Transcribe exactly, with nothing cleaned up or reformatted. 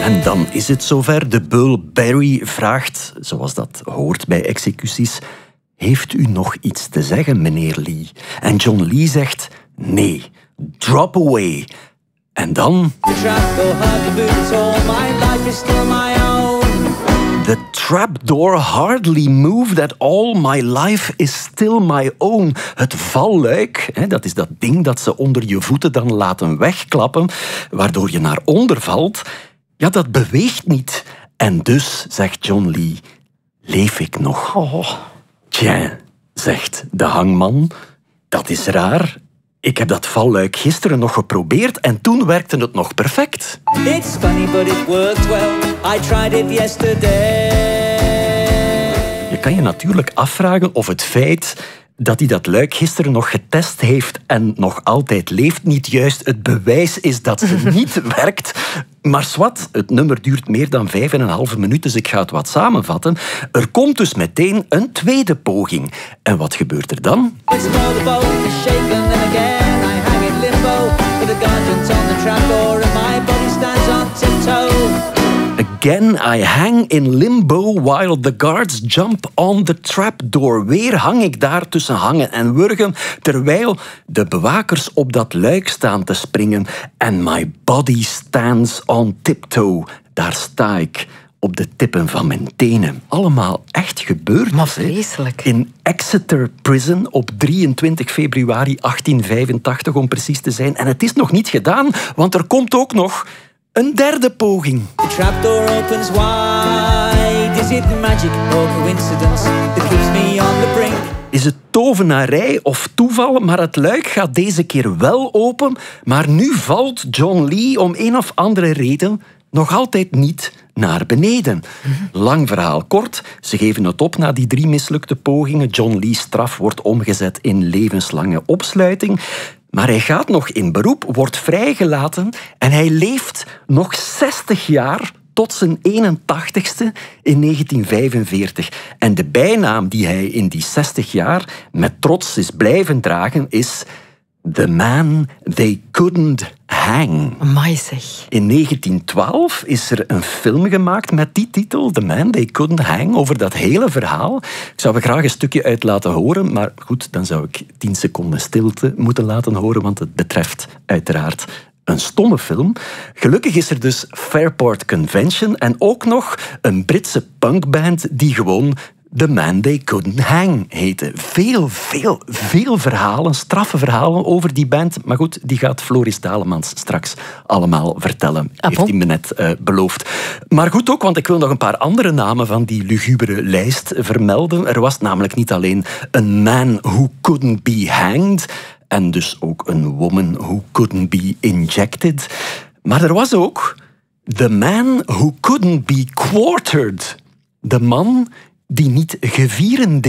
En dan is het zover. De beul Barry vraagt, zoals dat hoort bij executies, heeft u nog iets te zeggen, meneer Lee? En John Lee zegt, nee, drop away. En dan... The trapdoor hardly moved at all, my life is still my own. Het valluik, dat is dat ding dat ze onder je voeten dan laten wegklappen, waardoor je naar onder valt, ja, dat beweegt niet. En dus, zegt John Lee, leef ik nog? Oh. Tja, zegt de hangman, dat is raar. Ik heb dat valluik gisteren nog geprobeerd en toen werkte het nog perfect. It's funny, but it worked well. I tried it yesterday. Je kan je natuurlijk afvragen of het feit dat hij dat luik gisteren nog getest heeft en nog altijd leeft, niet juist het bewijs is dat ze niet werkt. Maar zwart, het nummer duurt meer dan vijf en een halve minuut, dus ik ga het wat samenvatten. Er komt dus meteen een tweede poging. En wat gebeurt er dan? Again I hang in limbo while the guards jump on the trapdoor. Weer hang ik daar tussen hangen en wurgen, terwijl de bewakers op dat luik staan te springen. And my body stands on tiptoe. Daar sta ik op de tippen van mijn tenen. Allemaal echt gebeurd. Maar vreselijk. In Exeter Prison op drieëntwintig februari achttien vijfentachtig om precies te zijn. En het is nog niet gedaan, want er komt ook nog een derde poging. The trapdoor opens wide. Is it magic or coincidence that keeps me on the brink? Is het tovenarij of toeval, maar het luik gaat deze keer wel open. Maar nu valt John Lee om een of andere reden nog altijd niet naar beneden. Lang verhaal kort, ze geven het op na die drie mislukte pogingen. John Lee's straf wordt omgezet in levenslange opsluiting. Maar hij gaat nog in beroep, wordt vrijgelaten en hij leeft nog zestig jaar tot zijn eenentachtigste in negentien vijfenveertig. En de bijnaam die hij in die zestig jaar met trots is blijven dragen is The Man They Couldn't Hang. Amai zeg. In negentien twaalf is er een film gemaakt met die titel, The Man They Couldn't Hang, over dat hele verhaal. Ik zou er graag een stukje uit laten horen, maar goed, dan zou ik tien seconden stilte moeten laten horen, want het betreft uiteraard een stomme film. Gelukkig is er dus Fairport Convention en ook nog een Britse punkband die gewoon The Man They Couldn't Hang heette. Veel, veel, veel verhalen, straffe verhalen over die band. Maar goed, die gaat Floris Dalemans straks allemaal vertellen. Ah, heeft hij me net uh, beloofd. Maar goed ook, want ik wil nog een paar andere namen van die lugubere lijst vermelden. Er was namelijk niet alleen een man who couldn't be hanged en dus ook een woman who couldn't be injected. Maar er was ook the man who couldn't be quartered. De man die niet gevieren